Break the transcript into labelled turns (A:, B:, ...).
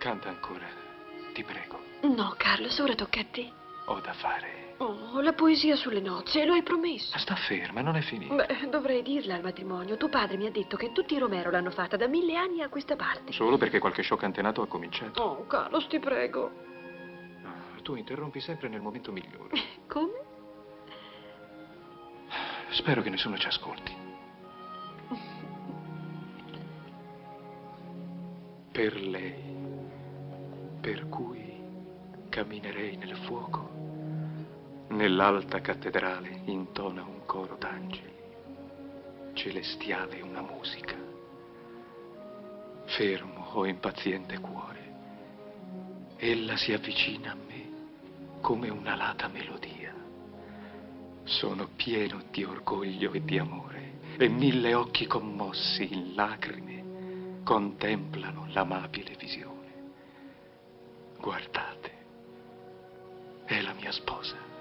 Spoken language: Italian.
A: Canta ancora, ti prego.
B: No, Carlos, ora tocca a te.
A: Ho da fare.
B: Oh, la poesia sulle nozze, lo hai promesso.
A: Ma sta ferma, non è finita.
B: Beh, dovrei dirla al matrimonio. Tuo padre mi ha detto che tutti i Romero l'hanno fatta da 1000 anni a questa parte.
A: Solo perché qualche sciocco antenato ha cominciato.
B: Oh, Carlos, ti prego.
A: Tu interrompi sempre nel momento migliore.
B: Come?
A: Spero che nessuno ci ascolti. Per lei, per cui camminerei nel fuoco, nell'alta cattedrale intona un coro d'angeli, celestiale una musica. Fermo, o impaziente cuore, ella si avvicina a me come un'alata melodia. Sono pieno di orgoglio e di amore, e 1000 occhi commossi in lacrime contemplano l'amabile visione. Guardate, è la mia sposa.